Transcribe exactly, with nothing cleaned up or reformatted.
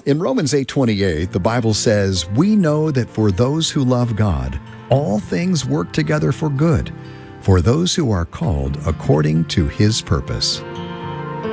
In Romans eight twenty-eight, the Bible says, "We know that for those who love God, all things work together for good, for those who are called according to His purpose."